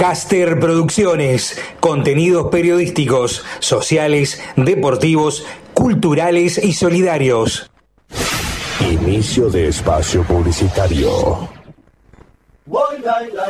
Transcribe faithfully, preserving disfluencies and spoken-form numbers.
Caster Producciones, contenidos periodísticos, sociales, deportivos, culturales y solidarios. Inicio de espacio publicitario.